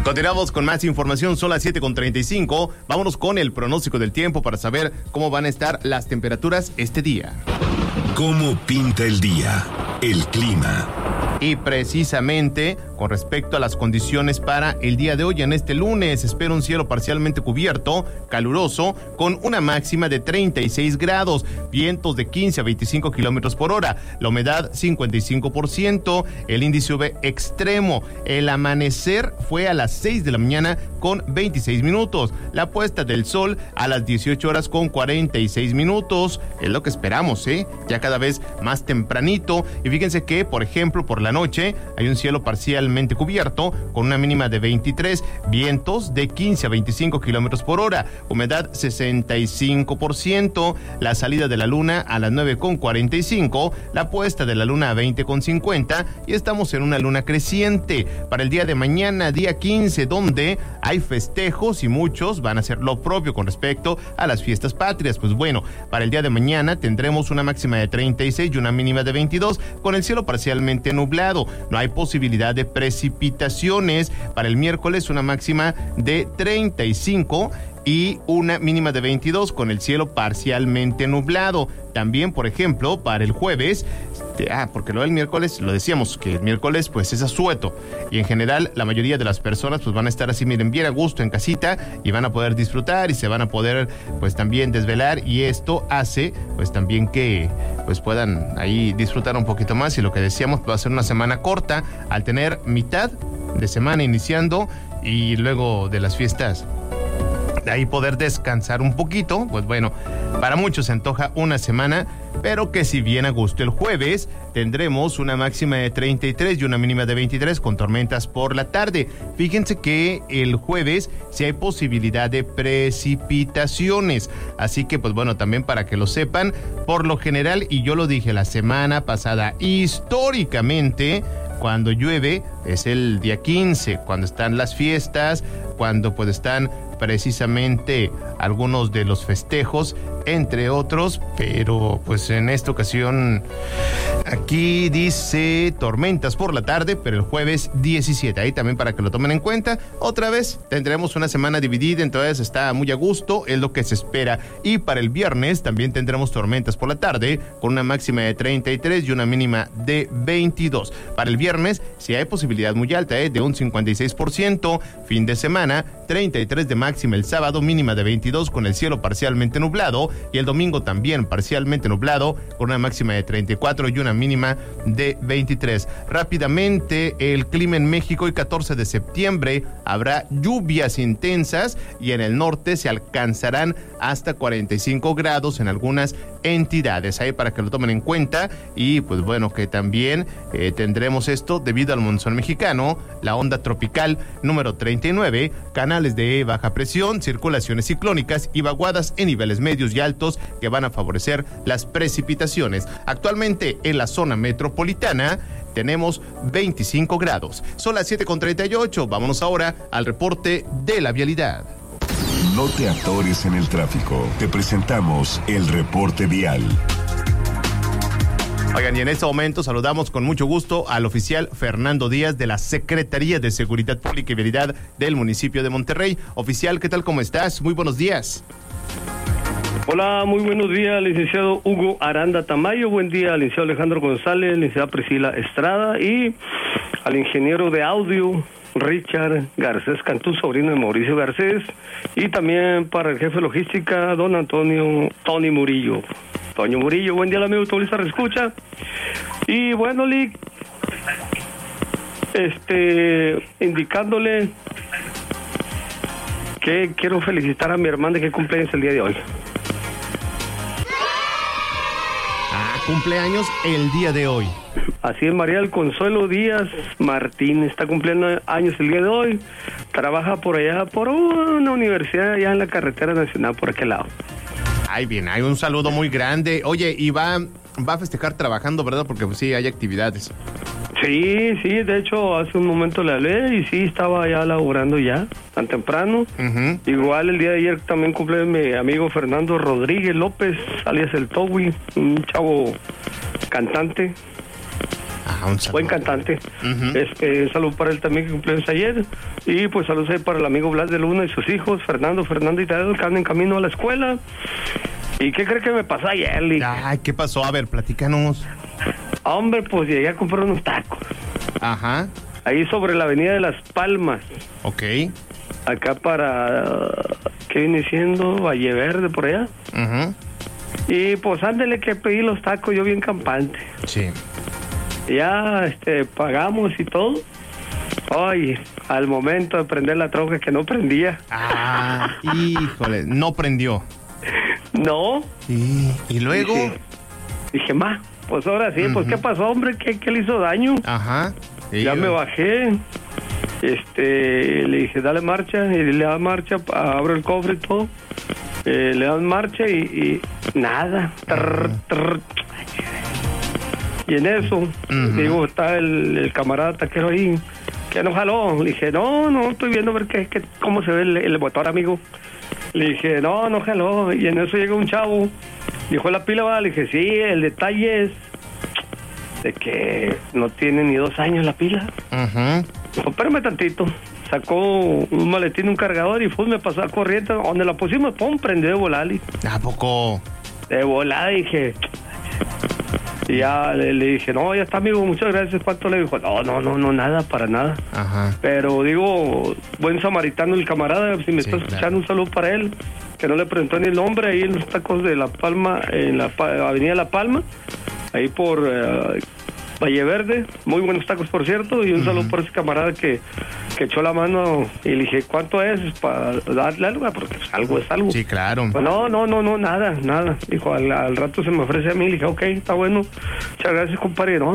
Continuamos con más información, son las 7:35. Vámonos con el pronóstico del tiempo para saber cómo van a estar las temperaturas este día. ¿Cómo pinta el día? El clima. Y precisamente con respecto a las condiciones para el día de hoy, en este lunes, espera un cielo parcialmente cubierto, caluroso, con una máxima de 36 grados, vientos de 15 a 25 kilómetros por hora, la humedad 55%, el índice UV extremo. El amanecer fue a las 6 de la mañana con 26 minutos, la puesta del sol a las 18 horas con 46 minutos, es lo que esperamos, ya cada vez más tempranito. Y fíjense que, por ejemplo, por la noche hay un cielo parcialmente cubierto con una mínima de 23, vientos de 15 a 25 kilómetros por hora, humedad 65%, la salida de la luna a las 9:45, la puesta de la luna a 20:50 y estamos en una luna creciente. Para el día de mañana, día 15, donde hay festejos y muchos van a hacer lo propio con respecto a las fiestas patrias. Pues bueno, para el día de mañana tendremos una máxima de 36 y una mínima de 22 con el cielo parcialmente nublado. No hay posibilidad de precipitaciones. Para el miércoles una máxima de 35 y una mínima de 22 con el cielo parcialmente nublado. También, por ejemplo, para el jueves, porque lo del miércoles, lo decíamos, que el miércoles pues es asueto y en general la mayoría de las personas pues van a estar así, miren, bien a gusto en casita y van a poder disfrutar y se van a poder pues también desvelar, y esto hace pues también que pues puedan ahí disfrutar un poquito más. Y lo que decíamos, va a ser una semana corta al tener mitad de semana iniciando y luego de las fiestas de ahí poder descansar un poquito. Pues bueno, para muchos se antoja una semana, pero que si bien a gusto. El jueves tendremos una máxima de 33 y una mínima de 23 con tormentas por la tarde. Fíjense que el jueves sí hay posibilidad de precipitaciones, así que pues bueno, también para que lo sepan, por lo general, y yo lo dije la semana pasada, históricamente cuando llueve es el día 15, cuando están las fiestas, cuando pues están precisamente algunos de los festejos, entre otros, pero pues en esta ocasión aquí dice tormentas por la tarde, pero el jueves 17, ahí también para que lo tomen en cuenta. Otra vez tendremos una semana dividida, entonces está muy a gusto, es lo que se espera. Y para el viernes también tendremos tormentas por la tarde con una máxima de 33 y una mínima de 22. Para el viernes sí hay posibilidad muy alta, de un 56%, fin de semana 33 de máxima el sábado, mínima de 22 con el cielo parcialmente nublado, y el domingo también parcialmente nublado con una máxima de 34 y una mínima de 23. Rápidamente el clima en México: y 14 de septiembre habrá lluvias intensas y en el norte se alcanzarán hasta 45 grados en algunas entidades, ahí para que lo tomen en cuenta. Y pues bueno, que también tendremos esto debido al monzón mexicano, la onda tropical número 39, canales de baja presión, circulaciones ciclónicas y vaguadas en niveles medios y altos que van a favorecer las precipitaciones. Actualmente en la zona metropolitana tenemos 25 grados. Son las 7:38. Vámonos ahora al reporte de la vialidad. No te atores en el tráfico. Te presentamos el reporte vial. Oigan, y en este momento saludamos con mucho gusto al oficial Fernando Díaz de la Secretaría de Seguridad Pública y Vialidad del municipio de Monterrey. Oficial, ¿qué tal? ¿Cómo estás? Muy buenos días. Hola, muy buenos días, licenciado Hugo Aranda Tamayo. Buen día, licenciado Alejandro González, licenciada Priscila Estrada y al ingeniero de audio Richard Garcés Cantú, sobrino de Mauricio Garcés, y también para el jefe de logística, don Antonio Tony Murillo. Toño Murillo, buen día al amigo automovilista reescucha. Y bueno, Lick, indicándole que quiero felicitar a mi hermana que cumpleaños el día de hoy. Cumpleaños el día de hoy. Así es, María del Consuelo Díaz Martín está cumpliendo años el día de hoy. Trabaja por allá, por una universidad allá en la carretera nacional, por aquel lado. Ay, bien, hay un saludo muy grande. Oye, y va a festejar trabajando, ¿verdad? Porque pues sí, hay actividades. Sí, de hecho, hace un momento le hablé y sí, estaba ya laborando ya, tan temprano. Uh-huh. Igual el día de ayer también cumple mi amigo Fernando Rodríguez López, alias el Towi, un chavo cantante. Un saludo. Buen cantante. Uh-huh. Saludo para él también, que cumplió ayer. Y pues saludos ahí para el amigo Blas de Luna y sus hijos, Fernando y Tadeo, que andan en camino a la escuela. ¿Y qué cree que me pasó ayer, Lee? Ay, ¿qué pasó? A ver, platícanos. Hombre, pues llegué a comprar unos tacos. Ajá. Ahí sobre la avenida de Las Palmas. Ok. Acá para, ¿qué viene siendo? Valle Verde, por allá. Uh-huh. Y pues ándele que pedí los tacos, yo bien campante. Sí. Ya, pagamos y todo. Ay, al momento de prender la troca que no prendía. Híjole, no prendió. No. ¿Y luego? Dije, pues ahora sí, pues ¿qué pasó, hombre? ¿Qué le hizo daño? Ajá. Sí, ya me bajé. Le dije, dale marcha, y le da marcha, abro el cofre y todo. Le dan marcha y nada. Y en eso, digo, está el camarada taquero ahí, que no jaló. Le dije, no, estoy viendo a ver cómo se ve el motor, amigo. Le dije, no jaló. Y en eso llega un chavo, dijo, ¿la pila va? Le dije, sí, el detalle es de que no tiene ni 2 años la pila. Dijo, espérame tantito. Sacó un maletín, un cargador y me pasó a corriente. Donde la pusimos, pum, prendió de volada. ¿A poco? De volada, dije. Y ya le dije, no, ya está, amigo, muchas gracias. ¿Cuánto le dijo? No, nada, para nada. Ajá. Pero digo, buen samaritano el camarada, si me está escuchando, un saludo para él, que no le preguntó ni el nombre, ahí en los tacos de La Palma, en la avenida La Palma, ahí por Valle Verde, muy buenos tacos, por cierto, y un saludo por ese camarada que echó la mano y le dije, ¿cuánto es? Para darle algo, porque algo es algo. Sí, claro. Pues no, nada. Dijo, al rato se me ofrece a mí, le dije, ok, está bueno, muchas gracias, compadre. No,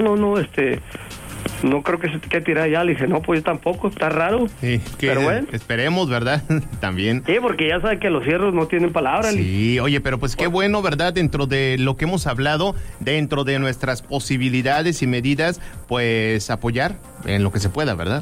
no creo que se te quede tirar ya. Le dije, no, pues yo tampoco, está raro. Sí, pero bueno. Esperemos, ¿verdad? También. Sí, porque ya sabe que los cierros no tienen palabra. Sí, oye, pero pues qué bueno, ¿verdad? Dentro de lo que hemos hablado, dentro de nuestras posibilidades y medidas, pues apoyar en lo que se pueda, ¿verdad?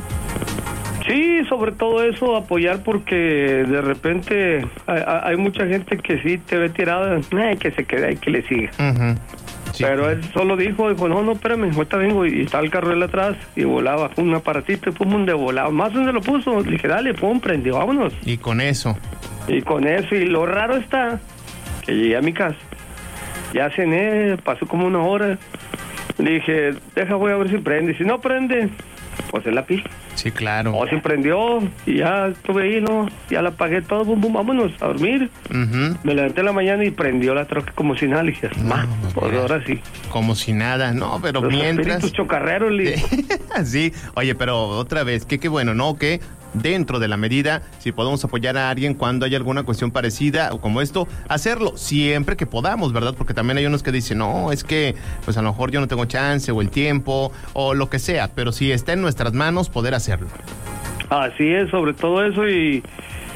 Sí, sobre todo eso, apoyar, porque de repente hay mucha gente que sí te ve tirada, que se quede ahí, que le siga. Sí. Pero él solo dijo, no, espérame, ahorita vengo, y estaba el carro él atrás, y volaba un aparatito, y pum, de volado. Más donde lo puso, le dije, dale, pum, prendió, vámonos. Y con eso, y lo raro está, que llegué a mi casa, ya cené, pasó como 1 hora, le dije, voy a ver si prende, y si no prende, pues es la pila. Sí, claro. Se prendió y ya estuve ahí, ya la apagué todo, vámonos a dormir. Me levanté en la mañana y prendió la troca como si nada. Le dije, pues ahora sí. Como si nada, no, pero los mientras... espíritus chocarreros, Sí, oye, pero otra vez, qué bueno, ¿no? Que dentro de la medida, si podemos apoyar a alguien cuando hay alguna cuestión parecida o como esto, hacerlo siempre que podamos, ¿verdad? Porque también hay unos que dicen, no, es que pues a lo mejor yo no tengo chance o el tiempo o lo que sea, pero si está en nuestras manos poder hacerlo. Así es, sobre todo eso y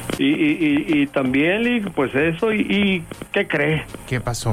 también, pues eso, y ¿qué cree? ¿Qué pasó?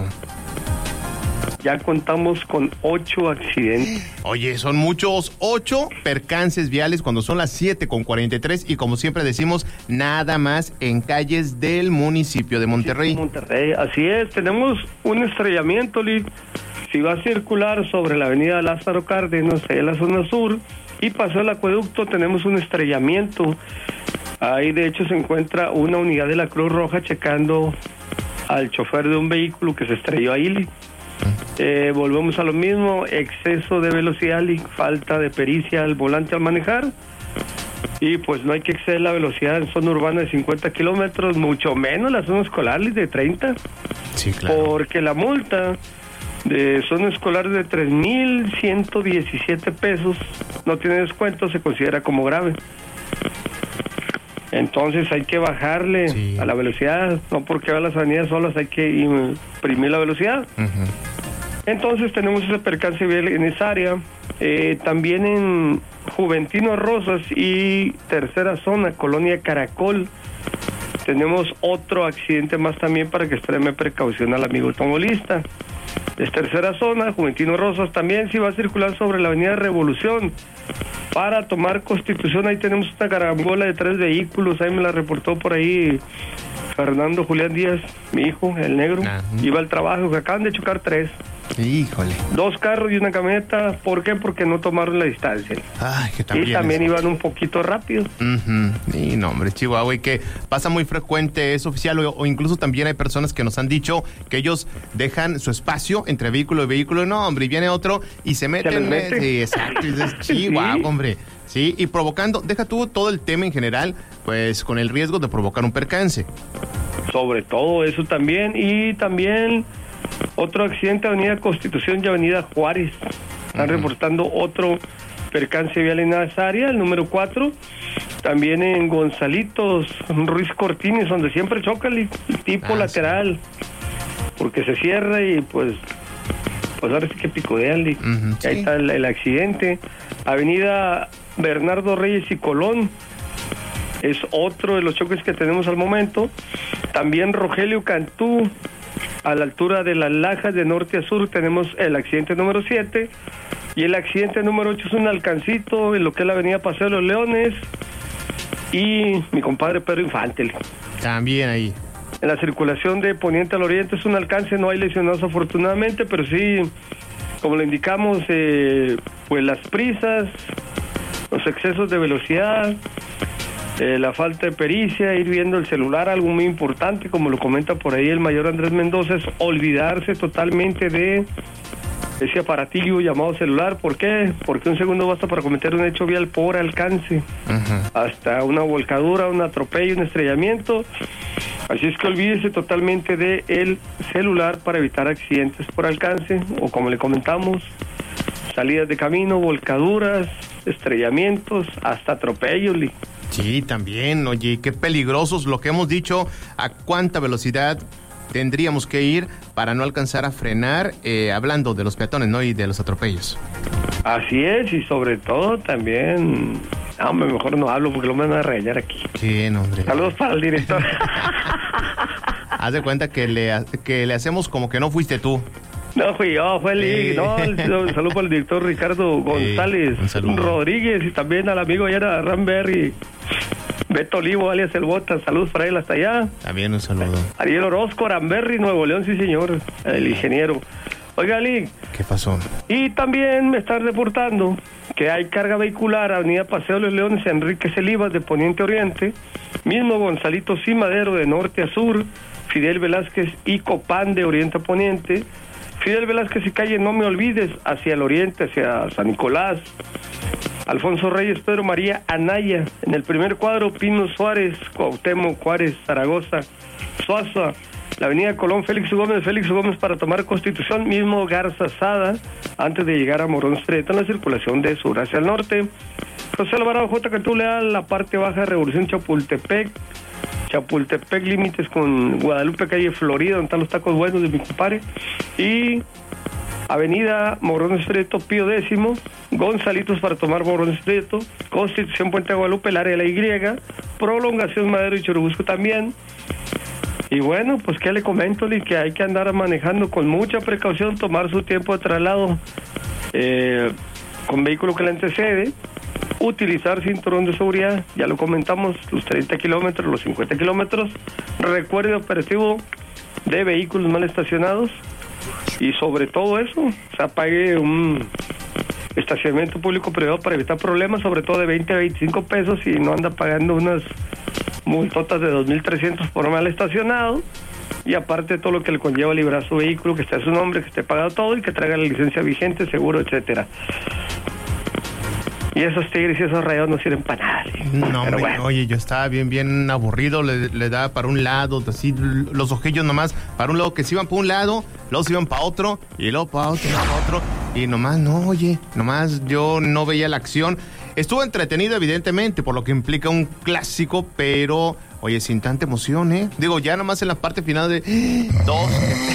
Ya contamos con 8 accidentes. Oye, son muchos, 8 percances viales cuando son las 7:43 y como siempre decimos, nada más en calles del municipio de Monterrey. Sí, Monterrey, así es, tenemos un estrellamiento, si va a circular sobre la avenida Lázaro Cárdenas, en la zona sur, y pasó el acueducto, tenemos un estrellamiento. Ahí de hecho se encuentra una unidad de la Cruz Roja checando al chofer de un vehículo que se estrelló ahí. Volvemos a lo mismo, exceso de velocidad y falta de pericia al volante al manejar, y pues no hay que exceder la velocidad en zona urbana de 50 kilómetros, mucho menos la zona escolar de 30. Sí, claro. Porque la multa de zona escolar de 3,117 pesos no tiene descuento, se considera como grave. Entonces hay que bajarle a la velocidad, no porque va a las avenidas solas hay que imprimir la velocidad. Entonces tenemos ese percance vial en esa área. También en Juventino Rosas y tercera zona, Colonia Caracol, tenemos otro accidente más también para que extreme precaución al amigo automovilista. Es tercera zona, Juventino Rosas, también si va a circular sobre la avenida Revolución para tomar Constitución, ahí tenemos una carambola de 3 vehículos, ahí me la reportó por ahí Fernando Julián Díaz, mi hijo, el negro, iba al trabajo, que acaban de chocar 3. Híjole. 2 carros y una camioneta. ¿Por qué? Porque no tomaron la distancia. Ay, que y también iban un poquito rápido. Y no, hombre, Chihuahua, y que pasa muy frecuente, es oficial, o incluso también hay personas que nos han dicho que ellos dejan su espacio entre vehículo y vehículo, no, hombre, y viene otro y se meten. Sí, exacto, es Chihuahua, sí. Hombre. Sí, y provocando, deja tú todo el tema en general, pues con el riesgo de provocar un percance. Sobre todo eso también, y también otro accidente, Avenida Constitución y Avenida Juárez. Están reportando otro percance vial en esa área, el número 4. También en Gonzalitos, Ruiz Cortines, donde siempre choca el tipo lateral, porque se cierra y pues ahora sí que picodean. Sí. Ahí está el accidente. Avenida Bernardo Reyes y Colón es otro de los choques que tenemos al momento. También Rogelio Cantú, a la altura de las Lajas, de norte a sur, tenemos el accidente número 7. Y el accidente número 8 es un alcancito en lo que es la avenida Paseo de los Leones. Y mi compadre Pedro Infante. También ahí. En la circulación de poniente al oriente es un alcance, no hay lesionados afortunadamente, pero sí, como lo indicamos, pues las prisas, los excesos de velocidad, la falta de pericia, ir viendo el celular, algo muy importante, como lo comenta por ahí el mayor Andrés Mendoza, es olvidarse totalmente de ese aparatillo llamado celular. ¿Por qué? Porque un segundo basta para cometer un hecho vial por alcance, hasta una volcadura, un atropello, un estrellamiento. Así es que olvídese totalmente de el celular para evitar accidentes por alcance, o como le comentamos, salidas de camino, volcaduras, estrellamientos, hasta atropellos. Sí, también, oye, qué peligrosos, lo que hemos dicho, a cuánta velocidad tendríamos que ir para no alcanzar a frenar, hablando de los peatones, ¿no? Y de los atropellos. Así es, y sobre todo también, hombre, mejor no hablo porque lo van a regañar aquí. Sí, no, hombre. Saludos para el director. Haz de cuenta que le hacemos como que no fuiste tú. No fui yo, fue el un saludo para el director Ricardo González Rodríguez, y también al amigo ayer a Ramberry, Beto Olivo, alias El Botas, saludos para él hasta allá. También un saludo. Ariel Orozco, Ramberry, Nuevo León, sí señor, el ingeniero. Oiga, Ali. ¿Qué pasó? Y también me están reportando que hay carga vehicular, Avenida Paseo de los Leones, Enrique Celivas, de Poniente a Oriente, mismo Gonzalito y Madero, de norte a sur, Fidel Velázquez y Copán, de oriente a poniente, Fidel Velázquez y calle No Me Olvides, hacia el oriente, hacia San Nicolás, Alfonso Reyes, Pedro María Anaya, en el primer cuadro, Pino Suárez, Cuauhtémoc, Juárez, Zaragoza, Suaza, la avenida Colón, Félix Gómez para tomar Constitución, mismo Garza Sada, antes de llegar a Morón Street, en la circulación de sur hacia el norte. José Alvarado J. Cantú Leal, la parte baja de Revolución Chapultepec, límites con Guadalupe, calle Florida, donde están los tacos buenos de mi compadre, y avenida Morón Estreto, Pío X, Gonzalitos para tomar Morón Estreto, Constitución, Puente de Guadalupe, el área de la Y, prolongación Madero y Churubusco también. Y bueno, pues qué le comento, que hay que andar manejando con mucha precaución, tomar su tiempo de traslado con vehículo que le antecede, utilizar cinturón de seguridad, ya lo comentamos, los 30 kilómetros, los 50 kilómetros, recuerde operativo de vehículos mal estacionados, y sobre todo eso, o sea, pague un estacionamiento público privado para evitar problemas, sobre todo de 20 a 25 pesos, y no anda pagando unas multotas de 2.300 por mal estacionado, y aparte todo lo que le conlleva librar su vehículo, que esté a su nombre, que esté pagado todo y que traiga la licencia vigente, seguro, etcétera. Y esos tigres y esos rayados no sirven para nada. No, hombre, bueno. Oye, yo estaba bien aburrido, le daba para un lado, así los ojillos nomás, para un lado, que se iban para un lado, luego se iban para otro, y luego para otro, y nomás no, oye, nomás yo no veía la acción. Estuvo entretenido, evidentemente, por lo que implica un clásico, pero, oye, sin tanta emoción, ¿eh? Digo, ya nomás en la parte final de dos.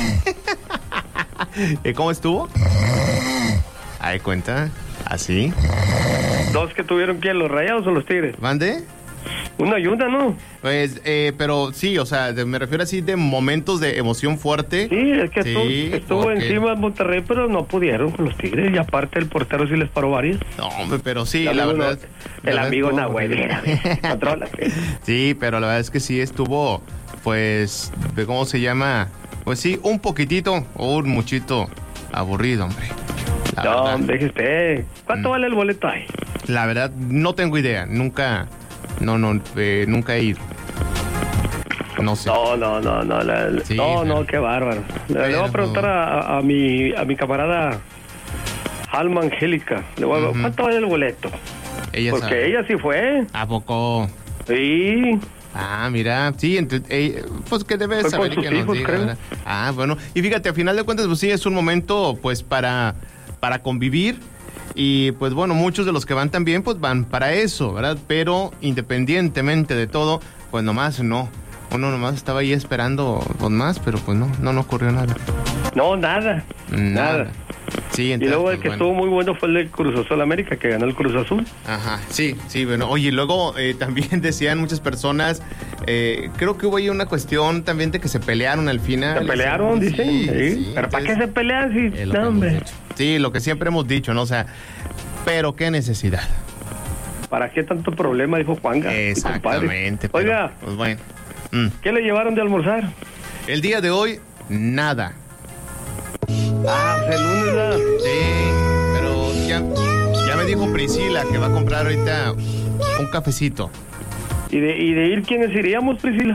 ¿Cómo estuvo? Ahí cuenta, así. ¿Dos que tuvieron quién, los rayados o los tigres? ¿Mande? Una y una, ¿no? Pues, pero sí, o sea, me refiero así de momentos de emoción fuerte. Sí, es que estuvo porque encima de Monterrey, pero no pudieron con los tigres, y aparte el portero sí les paró varios. No, hombre, pero sí, la verdad. El amigo Nahuel, contrólate. Sí, pero la verdad es que sí estuvo pues, ¿cómo se llama? Pues sí, un poquitito o un muchito aburrido, hombre. No, déjese. ¿Cuánto vale el boleto ahí? La verdad, no tengo idea. Nunca he ido. No sé. No, qué bárbaro. Le voy a preguntar a mi camarada Alma Angélica. Le voy a ¿cuánto vale el boleto? Porque sabe. Ella sí fue. ¿A poco? Sí. Mira, sí, pues que debes saber que nos diga, ¿verdad? Bueno, y fíjate, a final de cuentas, pues sí, es un momento, pues, para convivir, y pues bueno, muchos de los que van también, pues van para eso, ¿verdad? Pero independientemente de todo, pues nomás no, uno nomás estaba ahí esperando con más, pero pues no ocurrió nada. No, nada. Sí, entonces, y luego pues, el que estuvo muy bueno fue el de Cruz Azul América, que ganó el Cruz Azul. Ajá, sí, bueno. Oye, luego también decían muchas personas, creo que hubo ahí una cuestión también de que se pelearon al final. ¿Se pelearon, dicen? Sí. ¿Pero para qué se pelean si no, hombre? Sí, lo que siempre hemos dicho, ¿no? O sea, pero qué necesidad. ¿Para qué tanto problema? Dijo Juanga. Exactamente. Pero, oiga, pues bueno. ¿Qué le llevaron de almorzar? El día de hoy, nada. El lunes nada. Sí, pero ya me dijo Priscila que va a comprar ahorita un cafecito. ¿Y de ir quiénes iríamos, Priscila?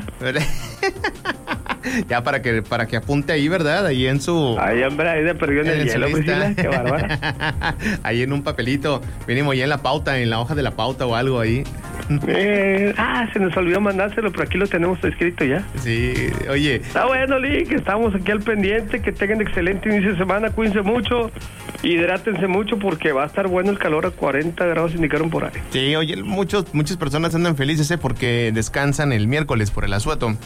Ya para que apunte ahí, ¿verdad? Ahí en su... Ay, hombre, ahí se perdió en el hielo, Priscila. Qué bárbara. Ahí en un papelito, mínimo ya en la pauta, en la hoja de la pauta o algo ahí. Se nos olvidó mandárselo, pero aquí lo tenemos escrito ya. Sí, oye. Está bueno, Lee, que estamos aquí al pendiente, que tengan excelente inicio de semana, cuídense mucho, hidrátense mucho porque va a estar bueno el calor, a 40 grados indicaron por ahí. Sí, oye, muchas personas andan felices porque descansan el miércoles por el asueto.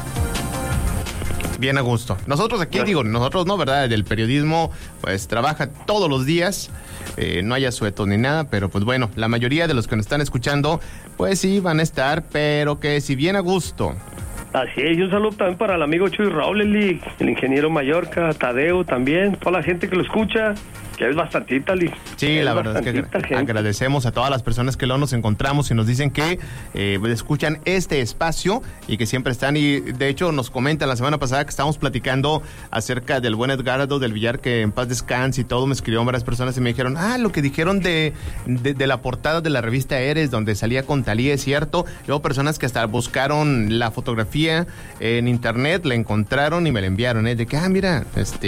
Bien a gusto. Nosotros aquí, nosotros no, ¿verdad? El periodismo, pues, trabaja todos los días, no hay asueto ni nada, pero pues bueno, la mayoría de los que nos están escuchando, pues sí, van a estar, pero que si bien a gusto. Así es, y un saludo también para el amigo Chuy Rowley, el ingeniero Mallorca, Tadeo también, toda la gente que lo escucha, que es bastantita, Lee. Sí, la verdad es que agradecemos a todas las personas que luego nos encontramos y nos dicen que escuchan este espacio y que siempre están, y de hecho nos comentan la semana pasada que estábamos platicando acerca del buen Edgardo del Villar, que en paz descanse y todo, me escribieron varias personas y me dijeron, lo que dijeron de la portada de la revista Eres, donde salía con Talía, es cierto. Luego personas que hasta buscaron la fotografía en internet, la encontraron y me la enviaron, de que, mira,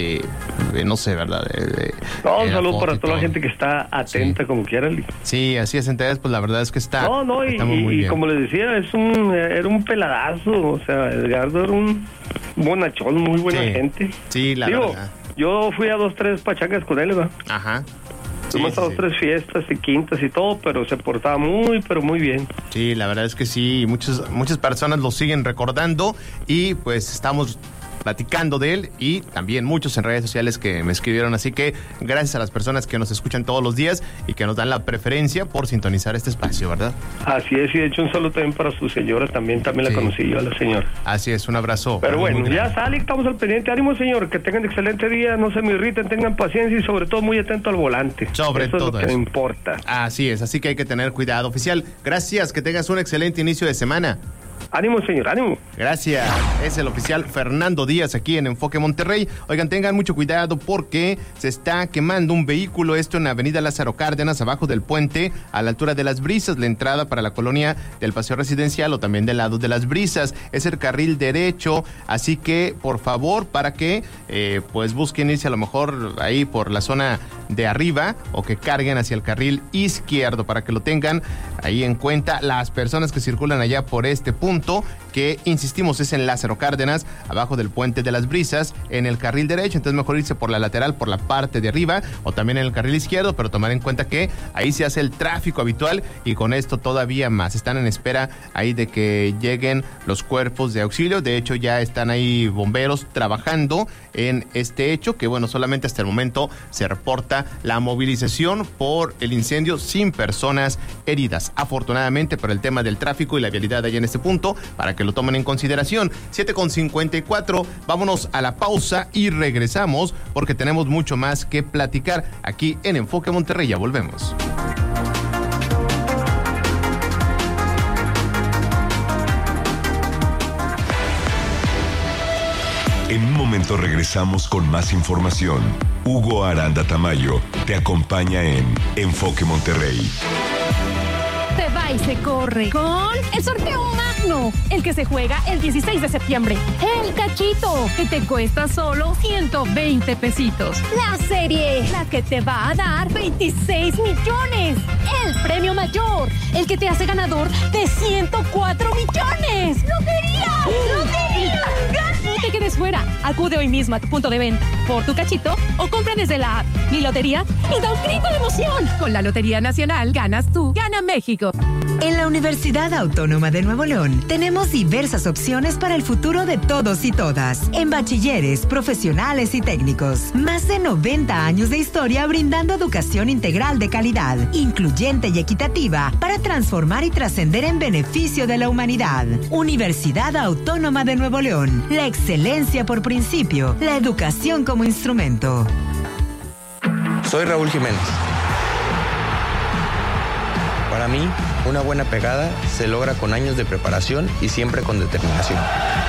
no sé, ¿verdad? Un saludo para toda la gente que está atenta, como quiera. Sí, así es, entonces, pues la verdad es que está. Y como les decía, era un peladazo, o sea, Edgardo era un bonachón, muy buena gente. Sí, verdad. Yo fui a 2-3 pachangas con él, ¿verdad? Ajá. Fuimos a 2-3 fiestas y quintas y todo, pero se portaba muy, pero muy bien. Sí, la verdad es que sí, muchas personas lo siguen recordando y pues estamos platicando de él, y también muchos en redes sociales que me escribieron, así que gracias a las personas que nos escuchan todos los días y que nos dan la preferencia por sintonizar este espacio, ¿verdad? Así es, y de hecho un saludo también para su señora, también la conocí yo a la señora. Así es, un abrazo. Pero bueno, ya sale, estamos al pendiente. Ánimo, señor, que tengan excelente día, no se me irriten, tengan paciencia y sobre todo muy atento al volante. Sobre todo es lo que importa. Así es, así que hay que tener cuidado. Oficial, gracias, que tengas un excelente inicio de semana. Ánimo, señor, ánimo. Gracias. Es el oficial Fernando Díaz aquí en Enfoque Monterrey. Oigan, tengan mucho cuidado porque se está quemando un vehículo, esto en Avenida Lázaro Cárdenas, abajo del puente, a la altura de Las Brisas, la entrada para la colonia del Paseo Residencial o también del lado de Las Brisas. Es el carril derecho, así que, por favor, para que pues busquen irse a lo mejor ahí por la zona de arriba o que carguen hacia el carril izquierdo, para que lo tengan ahí en cuenta las personas que circulan allá por este punto, que insistimos es en Lázaro Cárdenas, abajo del puente de Las Brisas, en el carril derecho. Entonces mejor irse por la lateral, por la parte de arriba, o también en el carril izquierdo, pero tomar en cuenta que ahí se hace el tráfico habitual, y con esto todavía más. Están en espera ahí de que lleguen los cuerpos de auxilio. De hecho ya están ahí bomberos trabajando en este hecho, que bueno, solamente hasta el momento se reporta la movilización por el incendio sin personas heridas, afortunadamente, por el tema del tráfico y la vialidad allá en este punto, para que lo tomen en consideración. 7:54, vámonos a la pausa y regresamos porque tenemos mucho más que platicar aquí en Enfoque Monterrey. Ya volvemos. En un momento regresamos con más información. Hugo Aranda Tamayo te acompaña en Enfoque Monterrey. Se va y se corre con el sorteo magno, el que se juega el 16 de septiembre. El cachito, que te cuesta solo 120 pesitos. La serie, la que te va a dar 26 millones. El premio mayor, el que te hace ganador de 104 millones. ¡Lotería! ¡Lotería! No te quedes fuera. Acude hoy mismo a tu punto de venta por tu cachito o compra desde la app Mi Lotería y da un grito de emoción. Con la Lotería Nacional ganas tú, gana México. En la Universidad Autónoma de Nuevo León tenemos diversas opciones para el futuro de todos y todas. En bachilleres, profesionales y técnicos. Más de 90 años de historia brindando educación integral de calidad, incluyente y equitativa para transformar y trascender en beneficio de la humanidad. Universidad Autónoma de Nuevo León. La excelencia por principio, la educación como instrumento. Soy Raúl Jiménez. Para mí, una buena pegada se logra con años de preparación y siempre con determinación.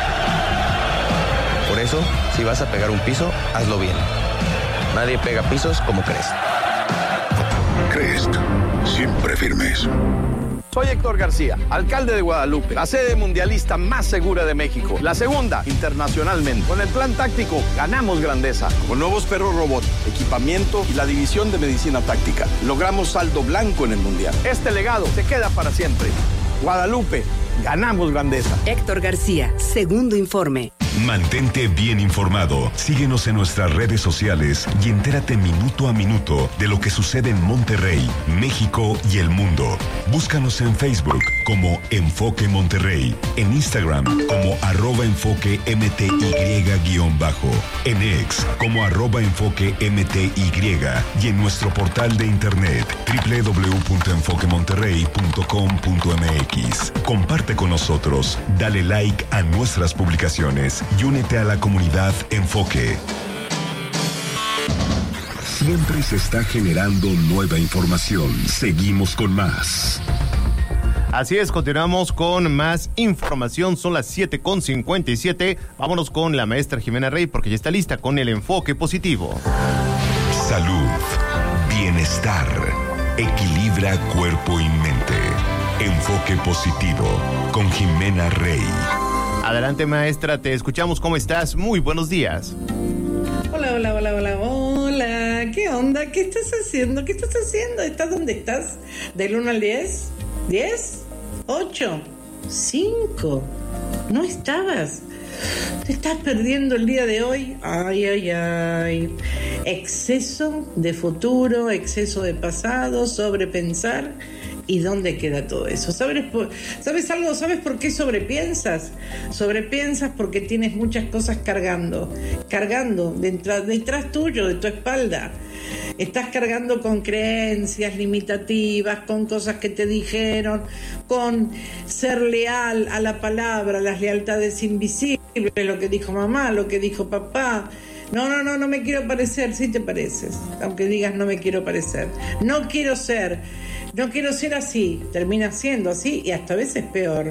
Por eso, si vas a pegar un piso, hazlo bien. Nadie pega pisos como Crest. Crest, siempre firmes. Soy Héctor García, alcalde de Guadalupe, la sede mundialista más segura de México, la segunda internacionalmente. Con el plan táctico ganamos grandeza, con nuevos perros robot, equipamiento y la división de medicina táctica. Logramos saldo blanco en el mundial. Este legado se queda para siempre. Guadalupe, ganamos grandeza. Héctor García, segundo informe. Mantente bien informado. Síguenos en nuestras redes sociales y entérate minuto a minuto de lo que sucede en Monterrey, México y el mundo. Búscanos en Facebook como Enfoque Monterrey, en Instagram como @enfoquemty_, en X como @enfoquemty y en nuestro portal de internet www.enfoquemonterrey.com.mx. Comparte con nosotros, dale like a nuestras publicaciones y únete a la comunidad Enfoque. Siempre se está generando nueva información. Seguimos con más. Así es, continuamos con más información. Son las 7:57. Vámonos con la maestra Jimena Rey porque ya está lista con el enfoque positivo. Salud, bienestar, equilibra cuerpo y mente. Enfoque positivo con Jimena Rey. Adelante, maestra, te escuchamos. ¿Cómo estás? Muy buenos días. Hola. ¿Qué onda? ¿Qué estás haciendo? ¿Estás dónde estás? ¿Del 1 al 10? ¿10? ¿8? ¿5? ¿No estabas? ¿Te estás perdiendo el día de hoy? Ay. Exceso de futuro, exceso de pasado, sobrepensar. ¿Y dónde queda todo eso? ¿Sabes algo? ¿Sabes por qué sobrepiensas? Sobrepiensas porque tienes muchas cosas cargando detrás tuyo, de tu espalda. Estás cargando con creencias limitativas, con cosas que te dijeron, con ser leal a la palabra, las lealtades invisibles, lo que dijo mamá, lo que dijo papá. No me quiero parecer. Sí te pareces, aunque digas no me quiero parecer. No quiero ser así. Termina siendo así y hasta a veces peor.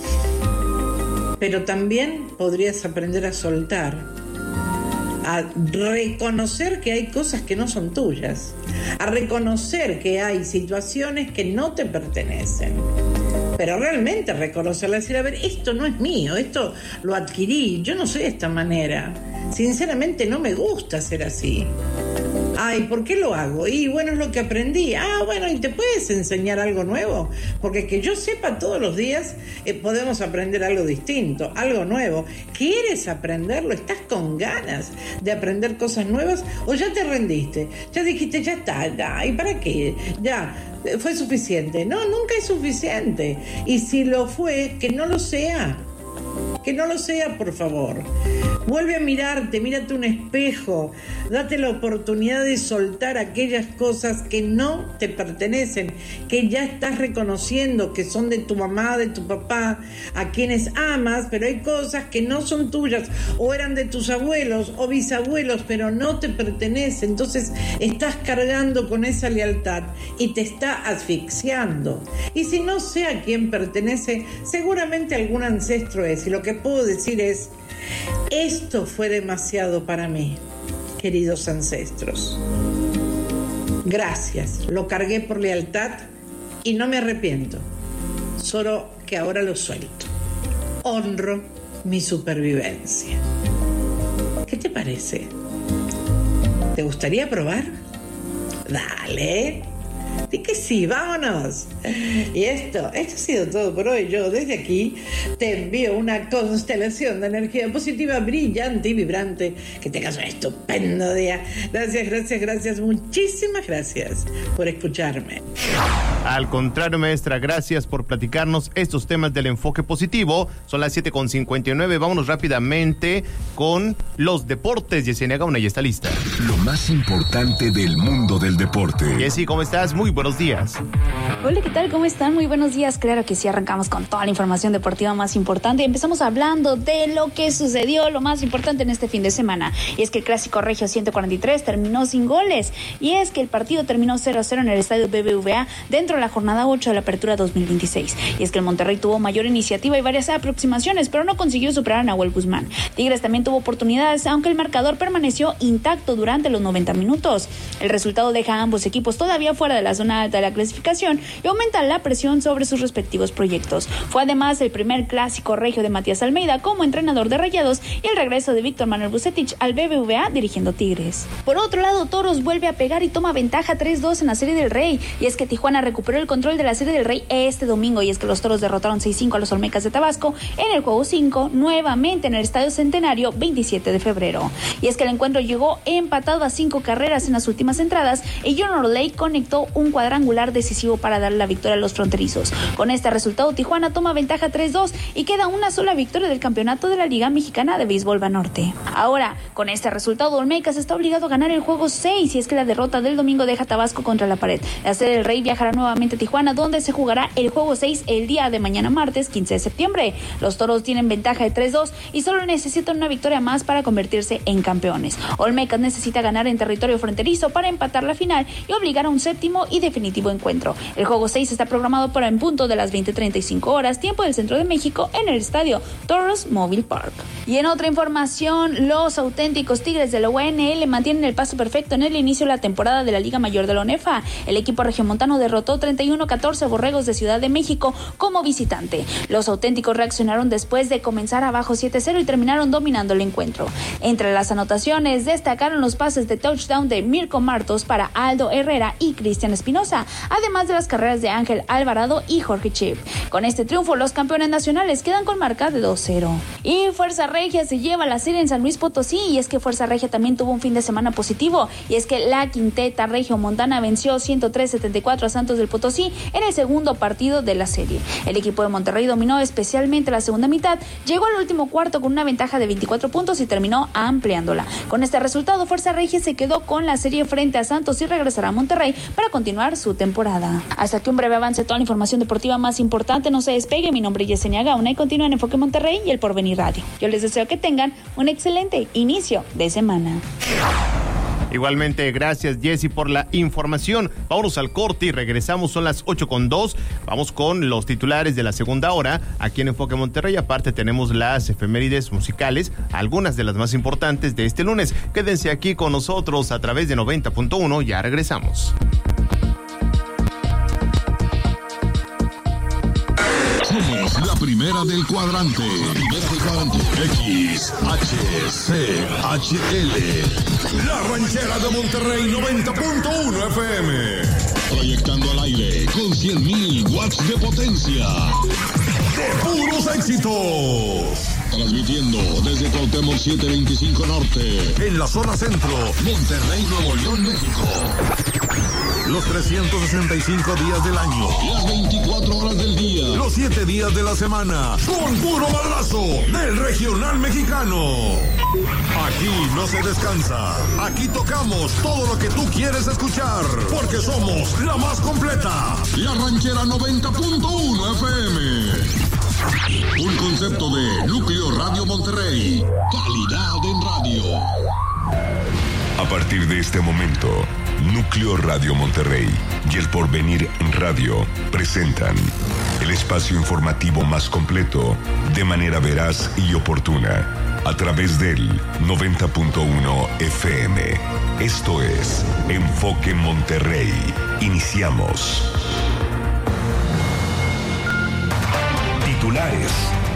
Pero también podrías aprender a soltar, a reconocer que hay cosas que no son tuyas, a reconocer que hay situaciones que no te pertenecen. Pero realmente reconocerla, decir, a ver, esto no es mío, esto lo adquirí, yo no soy de esta manera. Sinceramente no me gusta ser así. Ay, ¿por qué lo hago? Y bueno, es lo que aprendí. Bueno, ¿y te puedes enseñar algo nuevo? Porque que yo sepa todos los días podemos aprender algo distinto, algo nuevo. ¿Quieres aprenderlo? ¿Estás con ganas de aprender cosas nuevas? ¿O ya te rendiste? Ya dijiste, ya está, ¿y para qué? Ya, fue suficiente. No, nunca es suficiente. Y si lo fue, que no lo sea. Que no lo sea, por favor. Vuelve a mirarte, mírate un espejo, date la oportunidad de soltar aquellas cosas que no te pertenecen, que ya estás reconociendo que son de tu mamá, de tu papá, a quienes amas, pero hay cosas que no son tuyas, o eran de tus abuelos o bisabuelos, pero no te pertenecen. Entonces estás cargando con esa lealtad y te está asfixiando. Y si no sé a quién pertenece, seguramente algún ancestro es, y lo que puedo decir es, Esto fue demasiado para mí, queridos ancestros. Gracias, lo cargué por lealtad y no me arrepiento, solo que ahora lo suelto. Honro mi supervivencia. ¿Qué te parece? ¿Te gustaría probar? Dale. Di que sí, vámonos. Y esto ha sido todo por hoy. Yo desde aquí te envío una constelación de energía positiva, brillante y vibrante. Que tengas un estupendo día. Gracias, muchísimas gracias por escucharme. Al contrario, maestra, gracias por platicarnos estos temas del enfoque positivo. Son las 7:59. Vámonos rápidamente con los deportes. Yesenia Gauna ya está lista. Lo más importante del mundo del deporte. Jessy, ¿cómo estás? Muy buenos días. Hola, ¿qué tal? ¿Cómo están? Muy buenos días. Claro que sí, arrancamos con toda la información deportiva más importante. Empezamos hablando de lo que sucedió, lo más importante en este fin de semana. Y es que el Clásico Regio 143 terminó sin goles. Y es que el partido terminó 0-0 en el estadio BBVA dentro de la jornada 8 de la Apertura 2026. Y es que el Monterrey tuvo mayor iniciativa y varias aproximaciones, pero no consiguió superar a Nahuel Guzmán. Tigres también tuvo oportunidades, aunque el marcador permaneció intacto durante los 90 minutos. El resultado deja a ambos equipos todavía fuera de la zona alta de la clasificación y aumenta la presión sobre sus respectivos proyectos. Fue además el primer Clásico Regio de Matías Almeida como entrenador de Rayados y el regreso de Víctor Manuel Vucetich al BBVA dirigiendo Tigres. Por otro lado, Toros vuelve a pegar y toma ventaja 3-2 en la Serie del Rey, y es que Tijuana recuperó el control de la Serie del Rey este domingo, y es que los Toros derrotaron 6-5 a los Olmecas de Tabasco en el juego 5, nuevamente en el Estadio Centenario, 27 de febrero. Y es que el encuentro llegó empatado a 5 carreras en las últimas entradas y John Orley conectó un cuadrangular decisivo para darle la victoria a los fronterizos. Con este resultado, Tijuana toma ventaja 3-2 y queda una sola victoria del campeonato de la Liga Mexicana de Béisbol Banorte. Ahora, con este resultado, Olmecas está obligado a ganar el juego 6, y es que la derrota del domingo deja a Tabasco contra la pared. La Serie del Rey viajará nuevamente a Tijuana, donde se jugará el juego 6 el día de mañana martes 15 de septiembre. Los Toros tienen ventaja de 3-2 y solo necesitan una victoria más para convertirse en campeones. Olmecas necesita ganar en territorio fronterizo para empatar la final y obligar a un séptimo y definitivo encuentro. El juego 6 está programado para en punto de las 20:35 horas, tiempo del centro de México, en el estadio Toros Mobile Park. Y en otra información, los auténticos Tigres de la UNL mantienen el paso perfecto en el inicio de la temporada de la Liga Mayor de la ONEFA. El equipo regiomontano derrotó 31-14 a Borregos de Ciudad de México como visitante. Los auténticos reaccionaron después de comenzar abajo 7-0 y terminaron dominando el encuentro. Entre las anotaciones destacaron los pases de touchdown de Mirko Martos para Aldo Herrera y Cristian Espinosa, además de las carreras de Ángel Alvarado y Jorge Chip. Con este triunfo, los campeones nacionales quedan con marca de 2-0. Y Fuerza Regia se lleva la serie en San Luis Potosí, y es que Fuerza Regia también tuvo un fin de semana positivo, y es que la quinteta regiomontana venció 103-74 a Santos del Potosí en el segundo partido de la serie. El equipo de Monterrey dominó especialmente la segunda mitad, llegó al último cuarto con una ventaja de 24 puntos y terminó ampliándola. Con este resultado, Fuerza Regia se quedó con la serie frente a Santos y regresará a Monterrey para continuar su temporada. Hasta aquí un breve avance de toda la información deportiva más importante. No se despegue, mi nombre es Yesenia Gauna y continúa en Enfoque Monterrey y el Porvenir Radio. Yo les deseo que tengan un excelente inicio de semana. Igualmente, gracias Jessy por la información. Vámonos al corte y regresamos, son las 8:02. Vamos con los titulares de la segunda hora aquí en Enfoque Monterrey. Aparte tenemos las efemérides musicales, algunas de las más importantes de este lunes. Quédense aquí con nosotros a través de 90.1, ya regresamos. Somos la primera del cuadrante. XHCHL. La Ranchera de Monterrey 90.1 FM. Proyectando al aire con 100,000 watts de potencia. ¡De puros éxitos! Transmitiendo desde Cuauhtémoc 725 Norte. En la zona centro. Monterrey, Nuevo León, México. Los 365 días del año. Las 24 horas del día. Los 7 días de la semana. Con puro balazo del regional mexicano. Aquí no se descansa. Aquí tocamos todo lo que tú quieres escuchar. Porque somos la más completa. La Ranchera 90.1 FM. Un concepto de Núcleo Radio Monterrey. Calidad en radio. A partir de este momento, Núcleo Radio Monterrey y El Porvenir Radio presentan el espacio informativo más completo, de manera veraz y oportuna. a través del 90.1 FM. Esto es Enfoque Monterrey. Iniciamos. Titulares.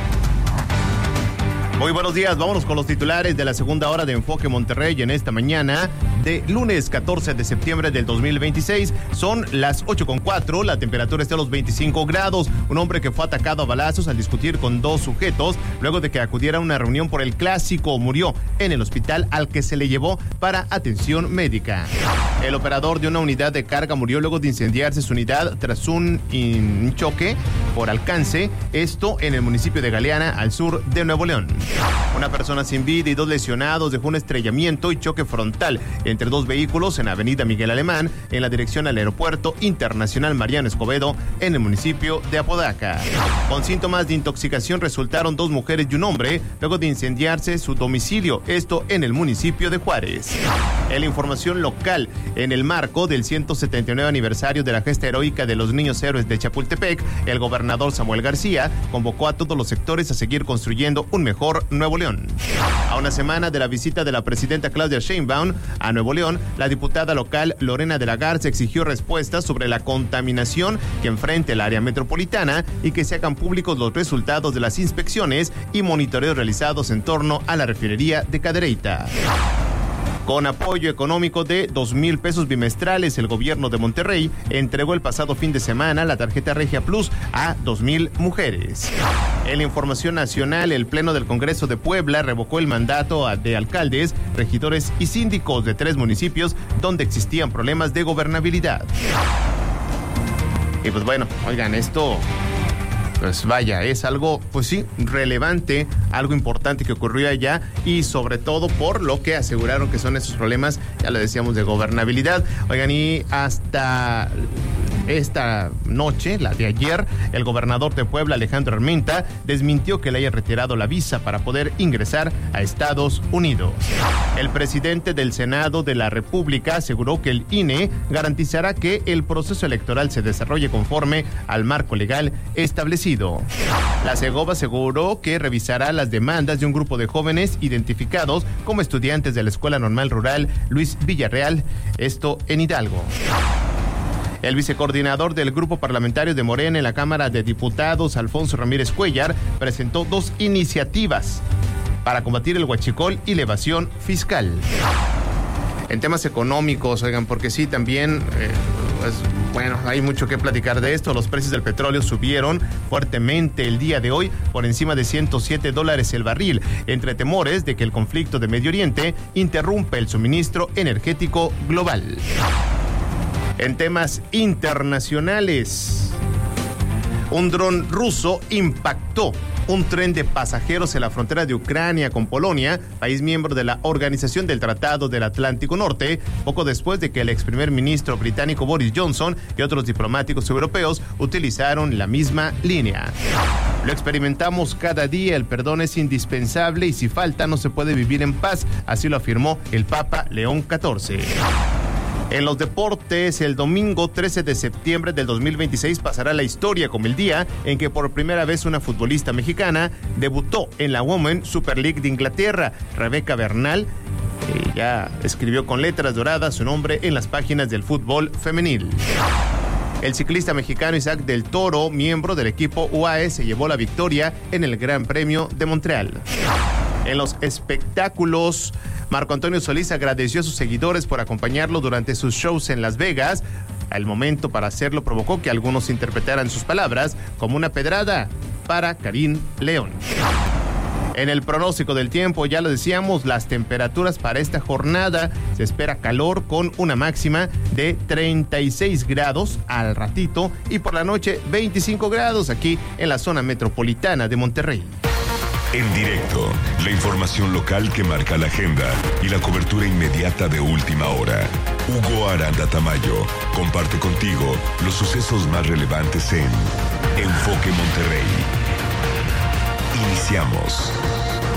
Muy buenos días, vámonos con los titulares de la segunda hora de Enfoque Monterrey en esta mañana de lunes 14 de septiembre del 2026. Son las 8:04, la temperatura está a los 25 grados. Un hombre que fue atacado a balazos al discutir con dos sujetos luego de que acudiera a una reunión por el clásico murió en el hospital al que se le llevó para atención médica. El operador de una unidad de carga murió luego de incendiarse su unidad tras un choque por alcance, esto en el municipio de Galeana, al sur de Nuevo León. Una persona sin vida y dos lesionados dejó un estrellamiento y choque frontal entre dos vehículos en Avenida Miguel Alemán, en la dirección al Aeropuerto Internacional Mariano Escobedo, en el municipio de Apodaca. Con síntomas de intoxicación resultaron dos mujeres y un hombre, luego de incendiarse su domicilio, esto en el municipio de Juárez. En la información local, en el marco del 179 aniversario de la gesta heroica de los niños héroes de Chapultepec, el gobernador Samuel García convocó a todos los sectores a seguir construyendo un mejor Nuevo León. A una semana de la visita de la presidenta Claudia Sheinbaum a Nuevo León, la diputada local Lorena de la Garza exigió respuestas sobre la contaminación que enfrenta el área metropolitana y que se hagan públicos los resultados de las inspecciones y monitoreos realizados en torno a la refinería de Cadereyta. Con apoyo económico de 2,000 pesos bimestrales, el gobierno de Monterrey entregó el pasado fin de semana la tarjeta Regia Plus a 2,000 mujeres. En la información nacional, el Pleno del Congreso de Puebla revocó el mandato de alcaldes, regidores y síndicos de 3 municipios donde existían problemas de gobernabilidad. Y pues bueno, oigan, esto... Pues vaya, es algo, pues sí, relevante, algo importante que ocurrió allá y sobre todo por lo que aseguraron que son esos problemas, ya lo decíamos, de gobernabilidad. Oigan, y hasta esta noche, la de ayer, el gobernador de Puebla, Alejandro Armenta, desmintió que le haya retirado la visa para poder ingresar a Estados Unidos. El presidente del Senado de la República aseguró que el INE garantizará que el proceso electoral se desarrolle conforme al marco legal establecido. La Segoba aseguró que revisará las demandas de un grupo de jóvenes identificados como estudiantes de la Escuela Normal Rural Luis Villarreal, esto en Hidalgo. El vicecoordinador del grupo parlamentario de Morena en la Cámara de Diputados, Alfonso Ramírez Cuellar, presentó 2 iniciativas para combatir el huachicol y la evasión fiscal. En temas económicos, oigan, porque sí, también, pues, bueno, hay mucho que platicar de esto. Los precios del petróleo subieron fuertemente el día de hoy por encima de $107 el barril, entre temores de que el conflicto de Medio Oriente interrumpa el suministro energético global. En temas internacionales, un dron ruso impactó un tren de pasajeros en la frontera de Ucrania con Polonia, país miembro de la Organización del Tratado del Atlántico Norte, poco después de que el ex primer ministro británico Boris Johnson y otros diplomáticos europeos utilizaron la misma línea. Lo experimentamos cada día, el perdón es indispensable y si falta no se puede vivir en paz, así lo afirmó el Papa León XIV. En los deportes, el domingo 13 de septiembre del 2026 pasará la historia como el día en que por primera vez una futbolista mexicana debutó en la Women's Super League de Inglaterra. Rebeca Bernal ya escribió con letras doradas su nombre en las páginas del fútbol femenil. El ciclista mexicano Isaac del Toro, miembro del equipo UAE, se llevó la victoria en el Gran Premio de Montreal. En los espectáculos, Marco Antonio Solís agradeció a sus seguidores por acompañarlo durante sus shows en Las Vegas. El momento para hacerlo provocó que algunos interpretaran sus palabras como una pedrada para Karim León. En el pronóstico del tiempo, ya lo decíamos, las temperaturas para esta jornada, se espera calor con una máxima de 36 grados al ratito y por la noche 25 grados aquí en la zona metropolitana de Monterrey. En directo, la información local que marca la agenda y la cobertura inmediata de última hora. Hugo Aranda Tamayo comparte contigo los sucesos más relevantes en Enfoque Monterrey. Iniciamos.